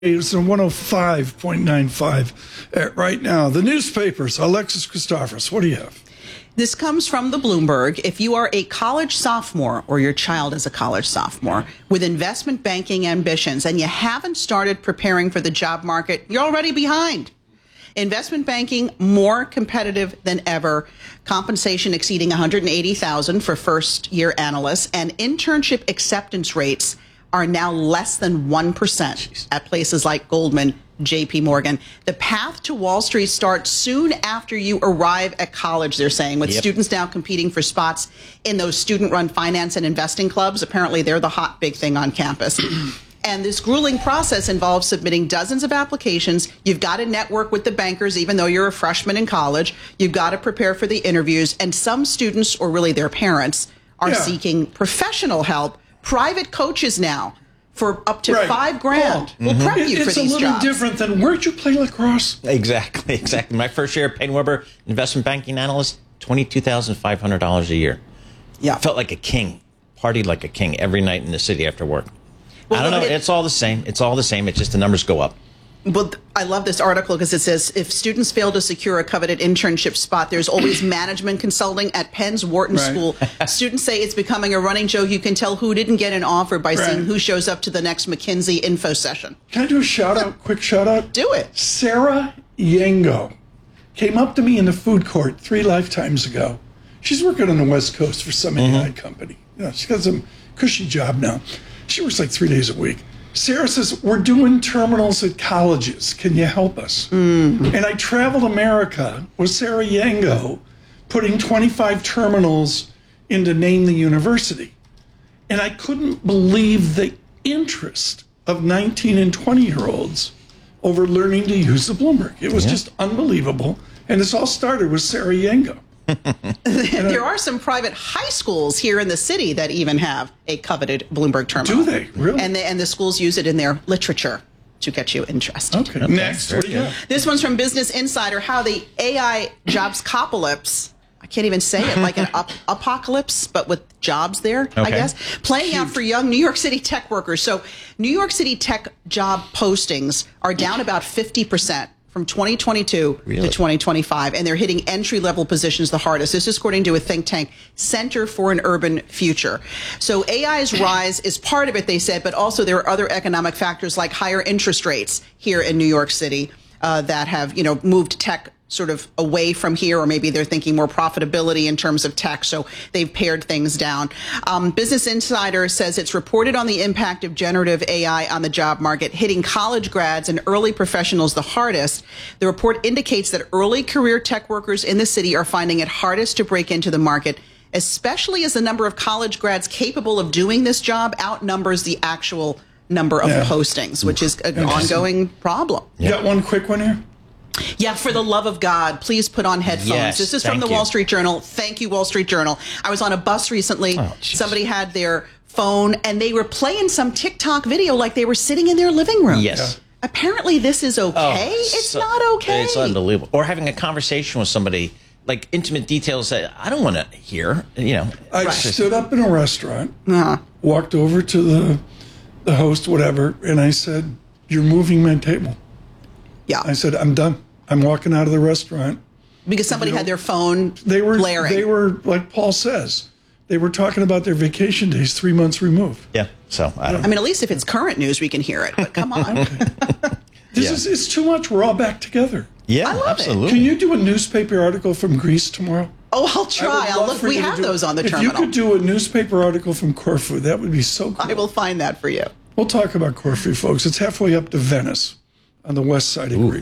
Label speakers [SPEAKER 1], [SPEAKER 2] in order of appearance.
[SPEAKER 1] It's a 105.95 right now. The newspapers, Alexis Christoforous, what do you have?
[SPEAKER 2] This comes from the Bloomberg. If you are a college sophomore or your child is a college sophomore with investment banking ambitions and you haven't started preparing for the job market, you're already behind. Investment banking more competitive than ever. Compensation exceeding $180,000 for first-year analysts, and internship acceptance rates are now less than 1% at places like Goldman, JP Morgan. The path to Wall Street starts soon after you arrive at college, they're saying, with students now competing for spots in those student-run finance and investing clubs. Apparently, they're the hot big thing on campus. And this grueling process involves submitting dozens of applications. You've got to network with the bankers, even though you're a freshman in college. You've got to prepare for the interviews. And some students, or really their parents, are seeking professional help. Private coaches now for up to $5,000 will prep you for these jobs. It's a little different than, where'd you play lacrosse?
[SPEAKER 3] Exactly. My first year at Payne Webber, investment banking analyst, $22,500 a year.
[SPEAKER 2] Yeah.
[SPEAKER 3] Felt like a king. Partied like a king every night in the city after work. Well, I don't know. It's all the same. It's all the same. It's just the numbers go up.
[SPEAKER 2] But I love this article because it says if students fail to secure a coveted internship spot, there's always management consulting at Penn's Wharton School. Students say it's becoming a running joke. You can tell who didn't get an offer by seeing who shows up to the next McKinsey info session.
[SPEAKER 1] Can I do a shout out, quick shout out?
[SPEAKER 2] Do it.
[SPEAKER 1] Sarah Yengo came up to me in the food court 3 lifetimes ago. She's working on the West Coast for some AI company. You know, she's got some cushy job now. She works like 3 days a week. Sarah says, we're doing terminals at colleges. Can you help us? And I traveled America with Sarah Yengo, putting 25 terminals into Name the University. And I couldn't believe the interest of 19 and 20-year-olds over learning to use the Bloomberg. It was just unbelievable. And this all started with Sarah Yengo.
[SPEAKER 2] There are some private high schools here in the city that even have a coveted Bloomberg terminal.
[SPEAKER 1] Do they? Really?
[SPEAKER 2] And the schools use it in their literature to get you interested.
[SPEAKER 1] Okay. Next. What do you got?
[SPEAKER 2] This one's from Business Insider, how the AI jobs copocalypse, I can't even say it, like an apocalypse, but with jobs there, I guess, playing out for young New York City tech workers. So New York City tech job postings are down about 50%. From 2022 to 2025, and they're hitting entry-level positions the hardest. This is according to a think tank, Center for an Urban Future. So AI's rise is part of it, they said, but also there are other economic factors like higher interest rates here in New York City that have, moved tech sort of away from here, or maybe they're thinking more profitability in terms of tech, so they've pared things down. Business Insider says it's reported on the impact of generative AI on the job market, hitting college grads and early professionals the hardest. The report indicates that early career tech workers in the city are finding it hardest to break into the market, especially as the number of college grads capable of doing this job outnumbers the actual number of postings, which is an ongoing problem.
[SPEAKER 1] You got one quick one here?
[SPEAKER 2] Yeah, for the love of God, please put on headphones.
[SPEAKER 3] Yes,
[SPEAKER 2] this is from the Wall Street Journal. Thank you, Wall Street Journal. I was on a bus recently. Somebody had their phone, and they were playing some TikTok video like they were sitting in their living room.
[SPEAKER 3] Yes.
[SPEAKER 2] Apparently, this is okay. It's not okay.
[SPEAKER 3] It's unbelievable. Or having a conversation with somebody, like intimate details that I don't want to hear.
[SPEAKER 1] I stood up in a restaurant, walked over to the host, whatever, and I said, "You're moving my table."
[SPEAKER 2] Yeah.
[SPEAKER 1] I said, I'm done. I'm walking out of the restaurant.
[SPEAKER 2] Because somebody had their phone blaring.
[SPEAKER 1] They were, like Paul says, they were talking about their vacation days 3 months removed.
[SPEAKER 3] Yeah. So, I
[SPEAKER 2] mean, at least if it's current news, we can hear it. But come on.
[SPEAKER 1] It's too much. We're all back together.
[SPEAKER 3] Yeah,
[SPEAKER 2] I love
[SPEAKER 3] absolutely.
[SPEAKER 1] Can you do a newspaper article from Greece tomorrow?
[SPEAKER 2] Oh, I'll try. I'll look. We have those on the terminal.
[SPEAKER 1] If you could do a newspaper article from Corfu, that would be so cool.
[SPEAKER 2] I will find that for you.
[SPEAKER 1] We'll talk about Corfu, folks. It's halfway up to Venice on the west side of Greece.